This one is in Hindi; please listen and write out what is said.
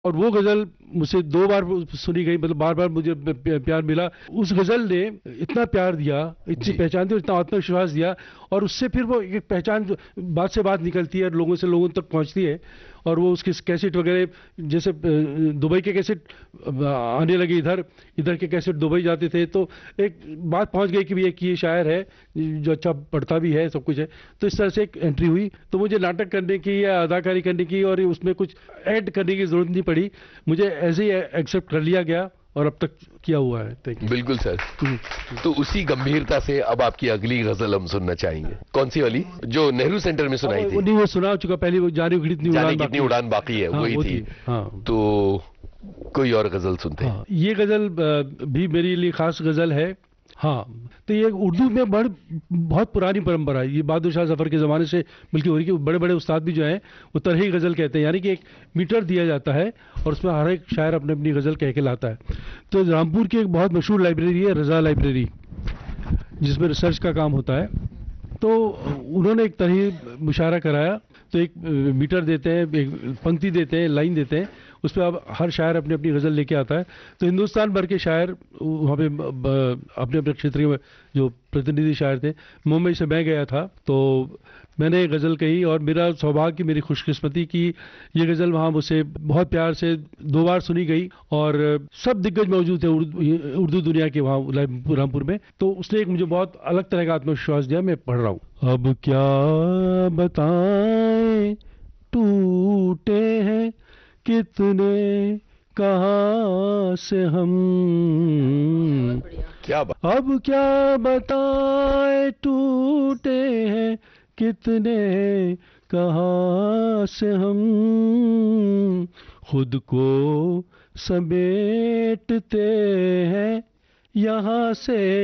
और वो गजल मुझसे 2 बार सुनी गई, मतलब बार बार मुझे प्यार मिला। उस गजल ने इतना प्यार दिया, इतनी जी। पहचान दी और इतना आत्मविश्वास दिया, और उससे फिर वो एक पहचान बात से बात निकलती है, लोगों से लोगों तक पहुंचती है। और वो उसके कैसेट वगैरह, जैसे दुबई के कैसेट आने लगे, इधर इधर के कैसेट दुबई जाते थे, तो एक बात पहुंच गई कि भी एक ये शायर है जो अच्छा पढ़ता भी है, सब कुछ है। तो इस तरह से एक एंट्री हुई, तो मुझे नाटक करने की या अदाकारी करने की और उसमें कुछ ऐड करने की जरूरत नहीं पड़ी, मुझे ऐसे ही एक्सेप्ट कर लिया गया और अब तक किया हुआ है। Thank you. बिल्कुल सर। तो उसी गंभीरता से अब आपकी अगली गजल हम सुनना चाहेंगे। कौन सी वाली जो नेहरू सेंटर में सुनाई थी? नहीं, वो सुना चुका पहले, वो जाने कितनी जाने उड़ान कितनी बाकी उड़ान बाकी है, हाँ, वही वो थी। हाँ। तो कोई और गजल सुनते हैं। हाँ, ये गजल भी मेरे लिए खास गजल है। हाँ, तो ये उर्दू में बहुत पुरानी परंपरा है, ये बहादुर शाह जफर के ज़माने से बल्कि हो रही है। बड़े बड़े उस्ताद भी जो हैं वो तरही गज़ल कहते हैं, यानी कि एक मीटर दिया जाता है और उसमें हर एक शायर अपने अपनी गज़ल कह के लाता है। तो रामपुर की एक बहुत मशहूर लाइब्रेरी है, रज़ा लाइब्रेरी, जिसमें रिसर्च का काम होता है। तो उन्होंने एक तरह मुशायरा कराया, तो एक मीटर देते हैं, एक पंक्ति देते हैं, लाइन देते हैं, उस पर अब हर शायर अपनी अपनी गज़ल लेके आता है। तो हिंदुस्तान भर के शायर वहाँ पे अपने अपने क्षेत्र में जो प्रतिनिधि शायर थे, मुंबई से मैं गया था, तो मैंने गज़ल कही और मेरा सौभाग्य, मेरी खुशकिस्मती कि ये गज़ल वहाँ मुझसे बहुत प्यार से 2 बार सुनी गई और सब दिग्गज मौजूद थे उर्दू दुनिया के वहाँ रामपुर में। तो उसने एक मुझे बहुत अलग तरह का आत्मविश्वास दिया। मैं पढ़ रहा हूँ। अब क्या बताएं, टूटे हैं कितने कहाँ से हम, क्या बात। अब क्या बताएं, टूटे हैं कितने कहाँ से हम, खुद को समेटते हैं यहाँ से